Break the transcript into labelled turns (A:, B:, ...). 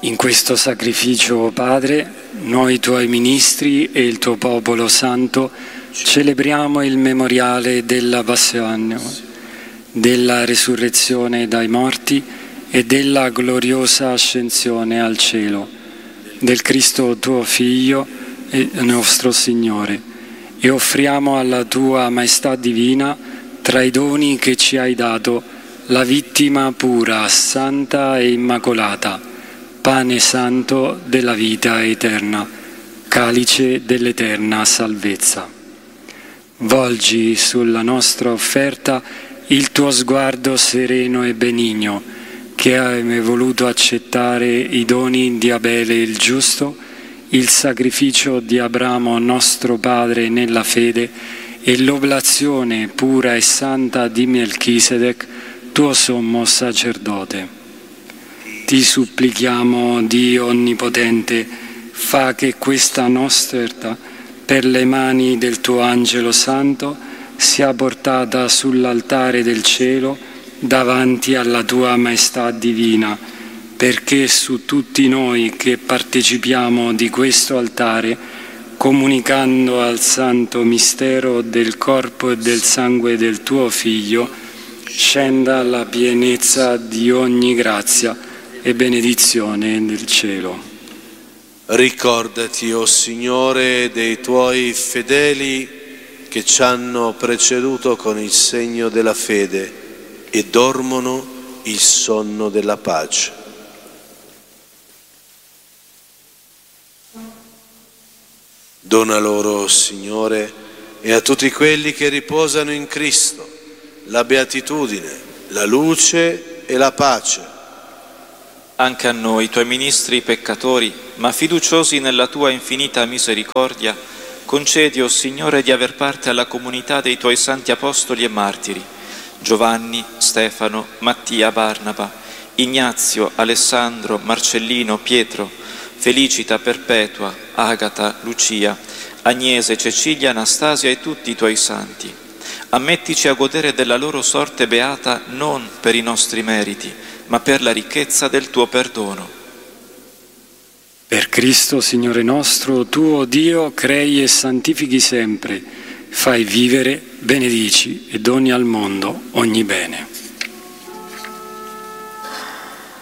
A: In questo sacrificio, Padre, noi tuoi ministri e il tuo popolo santo celebriamo il memoriale della passione, della risurrezione dai morti e della gloriosa ascensione al cielo del Cristo tuo Figlio e nostro Signore, e offriamo alla tua maestà divina, tra i doni che ci hai dato, la vittima pura, santa e immacolata, pane santo della vita eterna, calice dell'eterna salvezza. Volgi sulla nostra offerta il tuo sguardo sereno e benigno, che hai voluto accettare i doni di Abele il giusto, il sacrificio di Abramo nostro padre nella fede e l'oblazione pura e santa di Melchisedec, tuo sommo sacerdote. Ti supplichiamo, Dio Onnipotente, fa che questa nostra offerta, per le mani del tuo Angelo Santo, sia portata sull'altare del cielo davanti alla tua maestà divina, perché su tutti noi che partecipiamo di questo altare, comunicando al santo mistero del corpo e del sangue del tuo Figlio, scenda la pienezza di ogni grazia e benedizione del cielo.
B: Ricordati, o Signore, dei tuoi fedeli che ci hanno preceduto con il segno della fede e dormono il sonno della pace. Dona loro, Signore, e a tutti quelli che riposano in Cristo, la beatitudine, la luce e la pace.
C: Anche a noi, tuoi ministri peccatori, ma fiduciosi nella tua infinita misericordia, concedi, o Signore, di aver parte alla comunità dei tuoi santi apostoli e martiri, Giovanni, Stefano, Mattia, Barnaba, Ignazio, Alessandro, Marcellino, Pietro, Felicita, Perpetua, Agata, Lucia, Agnese, Cecilia, Anastasia e tutti i tuoi santi. Ammettici a godere della loro sorte beata non per i nostri meriti, ma per la ricchezza del tuo perdono.
A: Per Cristo, Signore nostro, tu, o Dio, crei e santifichi sempre, fai vivere, benedici e doni al mondo ogni bene.